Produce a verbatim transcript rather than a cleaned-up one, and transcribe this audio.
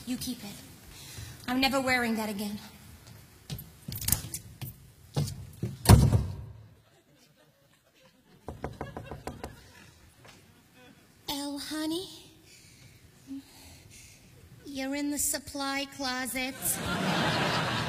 You keep it. I'm never wearing that again. Elle, honey? You're in the supply closet.